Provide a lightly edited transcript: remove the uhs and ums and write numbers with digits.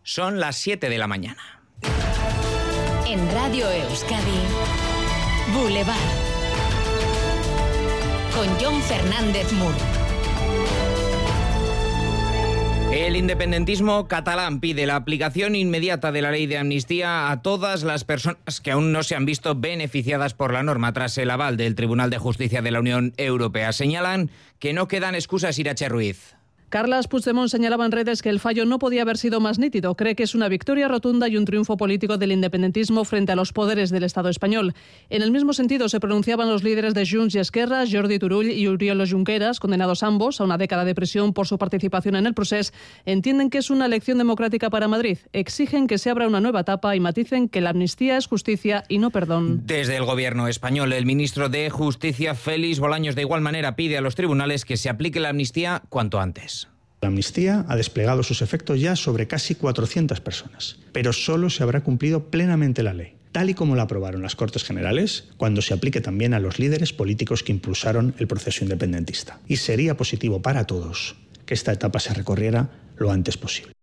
Son las 7 de la mañana. En Radio Euskadi, Boulevard, con Jon Fernández Mur. El independentismo catalán pide la aplicación inmediata de la ley de amnistía a todas las personas que aún no se han visto beneficiadas por la norma tras el aval del Tribunal de Justicia de la Unión Europea. Señalan que no quedan excusas. Irache Ruiz. Carles Puigdemont señalaba en redes que el fallo no podía haber sido más nítido. Cree que es una victoria rotunda y un triunfo político del independentismo frente a los poderes del Estado español. En el mismo sentido se pronunciaban los líderes de Junts y Esquerra, Jordi Turull y Oriol Junqueras, condenados ambos a una década de prisión por su participación en el procés. Entienden que es una elección democrática para Madrid. Exigen que se abra una nueva etapa y maticen que la amnistía es justicia y no perdón. Desde el gobierno español, el ministro de Justicia, Félix Bolaños, de igual manera pide a los tribunales que se aplique la amnistía cuanto antes. La amnistía ha desplegado sus efectos ya sobre casi 400 personas, pero solo se habrá cumplido plenamente la ley, tal y como la aprobaron las Cortes Generales, cuando se aplique también a los líderes políticos que impulsaron el proceso independentista. Y sería positivo para todos que esta etapa se recorriera lo antes posible.